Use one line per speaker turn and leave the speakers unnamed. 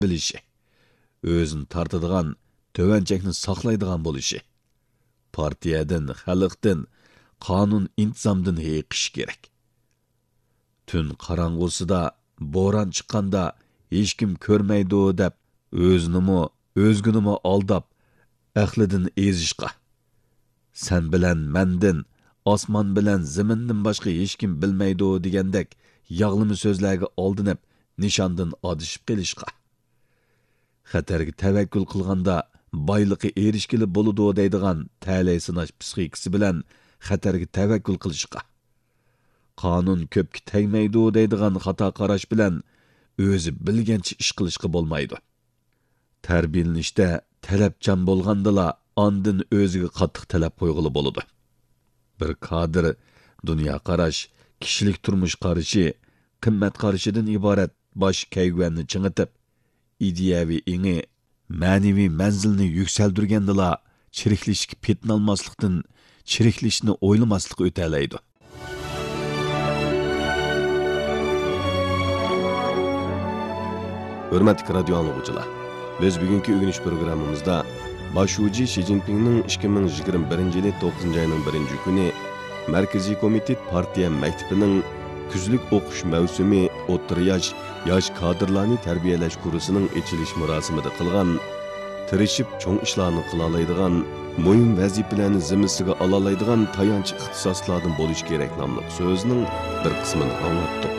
bilishi, o'zini tortadigan, tovanchakni saqlaydigan bo'lishi, partiyadan, xalqdan, qonun intizomdan hayiqish kerak. Tun qorong'usida, bo'ron chiqqanda hech kim ko'rmaydi deb, o'zginimi aldab, aqlidan ezishqa. Sen bilan mendin, osmon bilan zamindan boshqa hech kim bilmaydi degandek yog'limi so'zlarga oldinib, nishondan adishib qilishqa. Xatarga tavakkul qilganda boyliqqa erishgili bo'ladi deydigan ta'lay sinash psixikasi bilan xatarga tavakkul qilishqa. Qonun ko'pga tegmaydi deydigan xato qarash bilan o'zi bilgancha ish qilishga bo'lmaydi. Tarbiyalanishda talabchan bo'lgandala ondan o'ziga qattiq talab qo'yg'ili bo'ladi. Bir kadr dunyo qarash, kishilik turmush qarashi, qimmat qarashidan iborat bosh kayg'anni chingitib, ideyaviy ingi, ma'naviy manzilni yuksaldirgandala chiriklishga petnalmaslikdan chiriklishni o'ylamaslik o'talaydi.
Hürmetli radyo anlıqçılar, biz bugünkü ögünüş programımızda Başuji Xi Jinping'nin 2021 yılı 9. ayının 1. günü Merkezi Komitet Partiya Mektebi'nin küzlük okuş mevsimi o'ttir yaş kadrlarını terbiyeleş kurusunun içiliş murasimida qilgan, tirishib cho'ng ishlarni qilalaydigan, muhim vazifalarni zimmasiga olalaydigan tayanch ixtisoslardan bo'lish kerak nomli so'zning bir qismini anglatdik.